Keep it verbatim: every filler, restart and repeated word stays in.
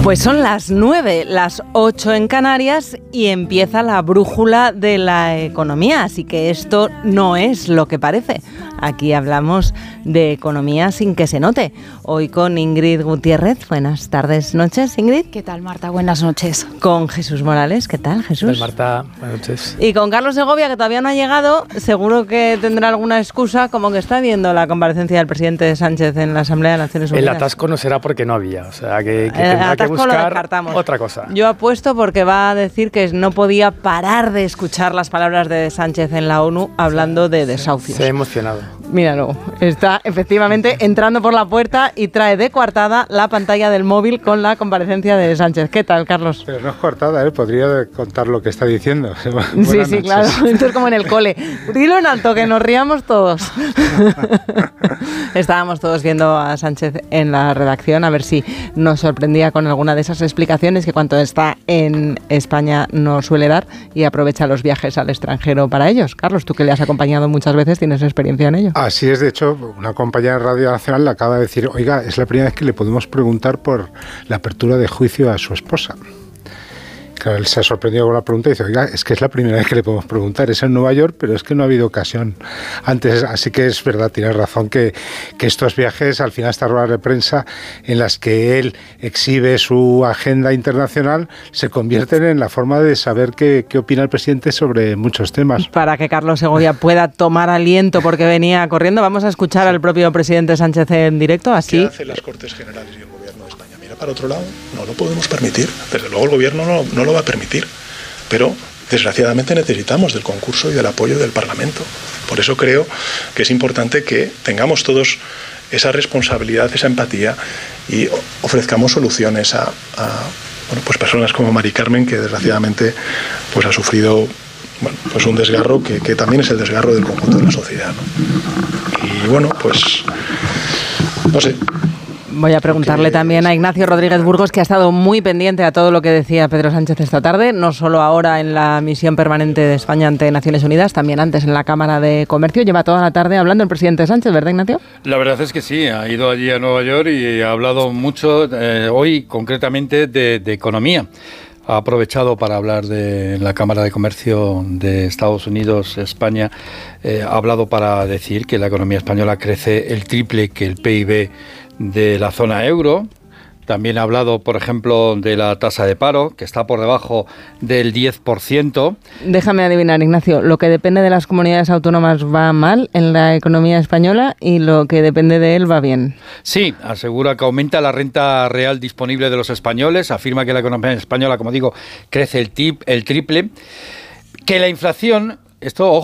Pues son las nueve, las ocho en Canarias y empieza la brújula de la economía, así que esto no es lo que parece. Aquí hablamos de economía sin que se note. Hoy con Ingrid Gutiérrez. Buenas tardes, noches, Ingrid. ¿Qué tal, Marta? Buenas noches. Con Jesús Morales. ¿Qué tal, Jesús? ¿Qué tal, Marta? Buenas noches. Y con Carlos Segovia, que todavía no ha llegado. Seguro que tendrá alguna excusa, como que está viendo la comparecencia del presidente Sánchez en la Asamblea de Naciones Unidas. El atasco no será porque no había, o sea, que, que El tendrá que buscar otra cosa. Yo apuesto porque va a decir que no podía parar de escuchar las palabras de Sánchez en la ONU hablando de desahucios. Se ha emocionado. Míralo, está efectivamente entrando por la puerta y trae de coartada la pantalla del móvil con la comparecencia de Sánchez. ¿Qué tal, Carlos? Pero no es coartada, ¿eh? Podría contar lo que está diciendo. Sí, Buenas sí, noches. claro. Esto es como en el cole. Dilo en alto, que nos riamos todos. Estábamos todos viendo a Sánchez en la redacción a ver si nos sorprendía con alguna de esas explicaciones que cuando está en España no suele dar y aprovecha los viajes al extranjero para ellos. Carlos, tú que le has acompañado muchas veces, tienes experiencia en ello. Así es, de hecho, una compañera de Radio Nacional le acaba de decir, oiga, es la primera vez que le podemos preguntar por la apertura de juicio a su esposa. Claro, él se ha sorprendido con la pregunta y dice, oiga, es que es la primera vez que le podemos preguntar, es en Nueva York, pero es que no ha habido ocasión antes, así que es verdad, tienes razón, que, que estos viajes, al final estas ruedas de prensa en las que él exhibe su agenda internacional, se convierten en la forma de saber qué, qué opina el presidente sobre muchos temas. Para que Carlos Segovia pueda tomar aliento porque venía corriendo, vamos a escuchar al propio presidente Sánchez en directo, así. ¿Qué hacen las Cortes Generales y el Gobierno de España? Mira para otro lado, no lo podemos permitir, desde luego el Gobierno no, no lo va a permitir, pero desgraciadamente necesitamos del concurso y del apoyo del Parlamento. Por eso creo que es importante que tengamos todos esa responsabilidad, esa empatía y ofrezcamos soluciones a, a bueno, pues personas como Mari Carmen, que desgraciadamente pues ha sufrido bueno, pues un desgarro que, que también es el desgarro del conjunto de la sociedad, ¿no? Y bueno, pues no sé. Voy a preguntarle también a Ignacio Rodríguez Burgos, que ha estado muy pendiente a todo lo que decía Pedro Sánchez esta tarde, no solo ahora en la misión permanente de España ante Naciones Unidas, también antes en la Cámara de Comercio. Lleva toda la tarde hablando el presidente Sánchez, ¿verdad, Ignacio? La verdad es que sí, ha ido allí a Nueva York y ha hablado mucho, eh, hoy concretamente, de, de economía. Ha aprovechado para hablar de la Cámara de Comercio de Estados Unidos, España. Eh, ha hablado para decir que la economía española crece el triple que el P I B de la zona euro. También ha hablado, por ejemplo, de la tasa de paro, que está por debajo del diez por ciento. Déjame adivinar, Ignacio, lo que depende de las comunidades autónomas va mal en la economía española y lo que depende de él va bien. Sí, asegura que aumenta la renta real disponible de los españoles, afirma que la economía española, como digo, crece el, tip, el triple, que la inflación, esto, ojo,